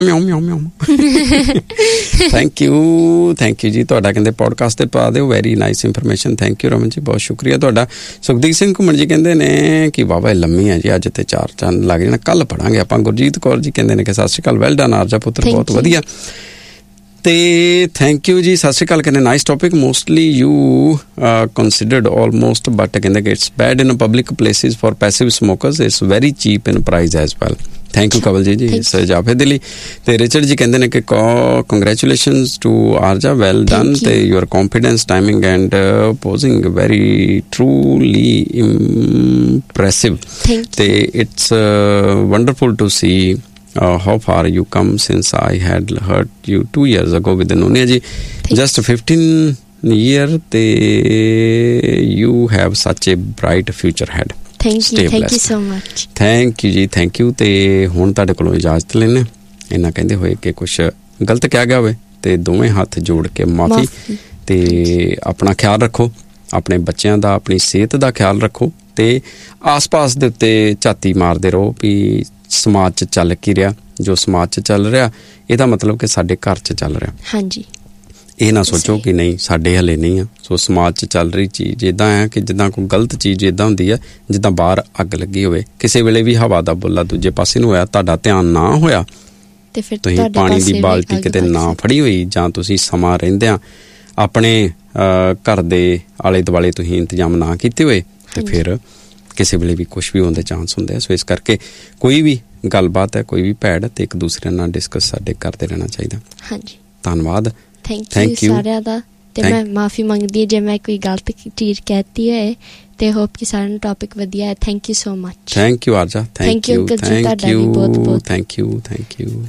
ਮਿਆਉ ਮਿਆਉ ਮਿਆਉ। Thank you ਜੀ ਤੁਹਾਡਾ। ਕਹਿੰਦੇ ਪੋਡਕਾਸਟ 'ਤੇ ਪਾ ਦਿਓ, very nice information. Thank you Raman ji, ਬਹੁਤ ਸ਼ੁਕਰੀਆ ਤੁਹਾਡਾ। ਸੁਖਦੀਪ ਸਿੰਘ ਘੁੰਮਣ ਜੀ ਕਹਿੰਦੇ ਨੇ ਕਿ ਵਾਹਵਾ ਲੰਮੀ ਹੈ ਜੀ, ਅੱਜ ਤੇ 4 ਚੰਨ ਲੱਗ ਜਾਣਾ, ਕੱਲ੍ਹ ਪੜ੍ਹਾਂਗੇ ਆਪਾਂ। ਗੁਰਜੀਤ ਕੌਰ ਜੀ ਕਹਿੰਦੇ ਨੇ ਕਿ ਸਤਿ ਸ਼੍ਰੀ ਅਕਾਲ, ਵੈਲ ਡਨ ਆਰਜਾ ਪੁੱਤਰ, ਬਹੁਤ ਵਧੀਆ। ਤੇ ਥੈਂਕ ਯੂ ਜੀ, ਸਤਿ ਸ਼੍ਰੀ ਅਕਾਲ। ਕਹਿੰਦੇ nice topic, mostly you considered almost, but ਕਹਿੰਦੇ ਕਿ it's bed in public places for passive ਸਮੋਕਰਸ, it's very cheap in price as well. Thank you ਕਵਲ ਜੀ ਇਸ ਜਾਫੇ ਦੇ ਲਈ। ਤੇ ਰਿਚਰਡ ਜੀ ਕਹਿੰਦੇ ਨੇ ਕਿ ਕੰਗ੍ਰੈਚੁਲੇਸ਼ਨਸ ਟੂ ਆਰਜਾ, ਵੈਲ ਡਨ। ਤੇ your confidence, timing and ਪੋਜ਼ਿੰਗ very truly impressive. ਤੇ it's wonderful to C how far you come since I had heard you 2 years ago with Nonia ji, just 15 year te you have such a bright future ahead. Thank you so much. Thank you ji, thank you। ਤੇ ਹੁਣ ਤੁਹਾਡੇ ਕੋਲੋਂ ਇਜਾਜ਼ਤ ਲੈਣੇ, ਇਹਨਾਂ ਕਹਿੰਦੇ ਹੋਏ ਕਿ ਕੁਛ ਗਲਤ ਕਿਹਾ ਗਿਆ ਹੋਵੇ ਤੇ ਦੋਵੇਂ ਹੱਥ ਜੋੜ ਕੇ ਮਾਫੀ। ਤੇ ਆਪਣਾ ਖਿਆਲ ਰੱਖੋ, ਆਪਣੇ ਬੱਚਿਆਂ ਦਾ, ਆਪਣੀ ਸਿਹਤ ਦਾ ਖਿਆਲ ਰੱਖੋ, ਤੇ ਆਸ-ਪਾਸ ਦੇ ਉੱਤੇ ਝਾਤੀ ਮਾਰਦੇ ਰਹੋ ਵੀ ਸਮਾਜ 'ਚ ਚੱਲ ਕੀ ਰਿਹਾ। ਜੋ ਸਮਾਜ 'ਚ ਚੱਲ ਰਿਹਾ ਇਹਦਾ ਮਤਲਬ ਕਿ ਸਾਡੇ ਘਰ 'ਚ ਚੱਲ ਰਿਹਾ। ਹਾਂਜੀ, ਇਹ ਨਾ ਸੋਚੋ ਕਿ ਨਹੀਂ ਸਾਡੇ ਹਲੇ ਨਹੀਂ ਆ। ਸੋ ਸਮਾਜ 'ਚ ਚੱਲ ਰਹੀ ਚੀਜ਼ ਇੱਦਾਂ ਆ ਕਿ ਜਿੱਦਾਂ ਕੋਈ ਗਲਤ ਚੀਜ਼ ਇੱਦਾਂ ਹੁੰਦੀ ਹੈ ਜਿੱਦਾਂ ਬਾਹਰ ਅੱਗ ਲੱਗੀ ਹੋਵੇ, ਕਿਸੇ ਵੇਲੇ ਵੀ ਹਵਾ ਦਾ ਬੁੱਲਾ ਦੂਜੇ ਪਾਸੇ ਨੂੰ ਹੋਇਆ, ਤੁਹਾਡਾ ਧਿਆਨ ਨਾ ਹੋਇਆ ਤੇ ਫਿਰ ਤੁਸੀਂ ਪਾਣੀ ਦੀ ਬਾਲਟੀ ਕਿਤੇ ਨਾ ਫੜੀ ਹੋਈ, ਜਾਂ ਤੁਸੀਂ ਸਮਾਂ ਰਹਿੰਦਿਆਂ ਆਪਣੇ ਘਰ ਦੇ ਆਲੇ ਦੁਆਲੇ ਤੁਸੀਂ ਇੰਤਜ਼ਾਮ ਨਾ ਕੀਤੇ ਹੋਏ, ਤੇ ਫਿਰ ਕਿਸੇ ਵੇਲੇ ਵੀ ਕੁਛ ਵੀ ਹੋਣ ਦੇ ਚਾਂਸ ਹੁੰਦੇ ਆ। ਸੋ ਇਸ ਕਰਕੇ ਕੋਈ ਵੀ ਗੱਲਬਾਤ ਹੈ, ਕੋਈ ਵੀ ਭੈੜ, ਤੇ ਇੱਕ ਦੂਸਰੇ ਨਾਲ ਡਿਸਕਸ ਸਾਡੇ ਕਰਦੇ ਰਹਿਣਾ ਚਾਹੀਦਾ। ਹਾਂਜੀ, ਧੰਨਵਾਦ, ਥੈਂਕ ਯੂ ਸਾਰਿਆਂ ਦਾ। ਤੇ ਮੈਂ ਮਾਫੀ ਮੰਗਦੀ ਜੇ ਮੈਂ ਕੋਈ ਗਲਤ ਚੀਜ਼ ਕਹਿਤੀ ਹੋਏ, ਤੇ ਹੋਪ ਕਿ ਸਾਰਿਆਂ ਨੂੰ ਟੌਪਿਕ ਵਧੀਆ ਹੈ। Thank you so much. Thank you ਆਰਜਾ, thank you, ਤੁਹਾਡਾ ਵੀ ਬਹੁਤ ਬਹੁਤ ਥੈਂਕ ਯੂ।